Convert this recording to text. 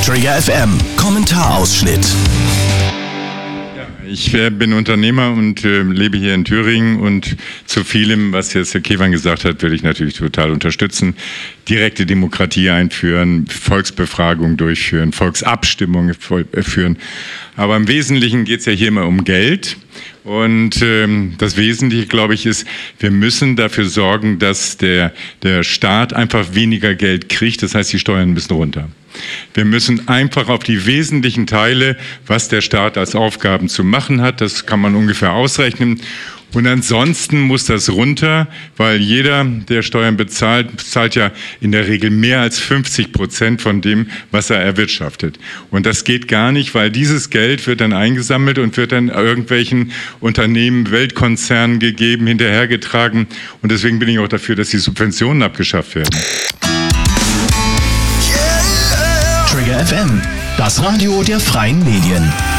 Trigger FM Kommentarausschnitt. Ich bin Unternehmer und lebe hier in Thüringen, und zu vielem, was jetzt Herr Kewan gesagt hat, würde ich natürlich total unterstützen. Direkte Demokratie einführen, Volksbefragung durchführen, Volksabstimmung führen. Aber im Wesentlichen geht es ja hier immer um Geld. Und das Wesentliche, glaube ich, ist, wir müssen dafür sorgen, dass der Staat einfach weniger Geld kriegt. Das heißt, die Steuern müssen runter. Wir müssen einfach auf die wesentlichen Teile, was der Staat als Aufgaben zu machen hat, das kann man ungefähr ausrechnen. Und ansonsten muss das runter, weil jeder, der Steuern bezahlt ja in der Regel mehr als 50% von dem, was er erwirtschaftet. Und das geht gar nicht, weil dieses Geld wird dann eingesammelt und wird dann irgendwelchen Unternehmen, Weltkonzernen gegeben, hinterhergetragen. Und deswegen bin ich auch dafür, dass die Subventionen abgeschafft werden. Trigger FM, das Radio der freien Medien.